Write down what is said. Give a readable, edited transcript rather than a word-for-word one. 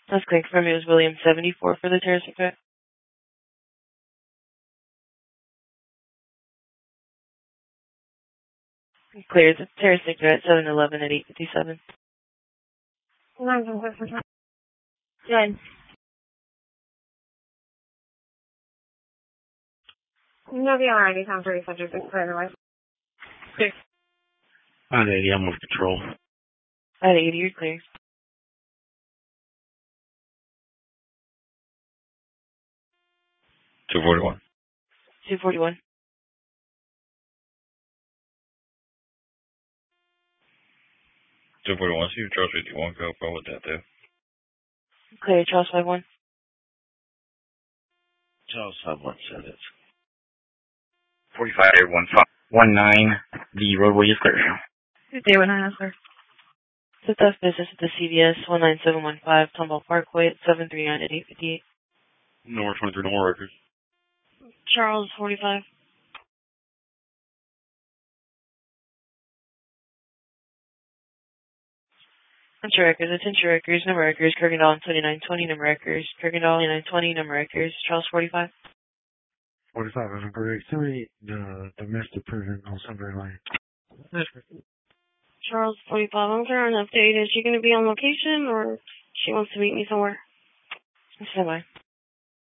That's correct. From it was William 74 for the terrorist threat. Clear. The terrorist threat 711 at 857. Good. You'll be alright. Anytime 30 subjects is clear otherwise. Clear. At 80, I'm with control. At 80, you're clear. 241. 241. 241, see if Charles 51 go forward with that too. Clear. Charles 51. Charles 51 said it. 45, 19, the roadway is clear. Good day, 19, sir. Fifth F business at the CVS 19715 Tomball Parkway at 739 at 858. North 23, no more records. Charles 45. Attention records, attention records, number records, Kirkendall 2920, number records, Kirkendall 2920, number records, Charles 45. 45 is correct. Tell me the domestic prison on Sunbury Lane. Charles 45, I'm trying to update. Is she going to be on location or she wants to meet me somewhere? Stand by.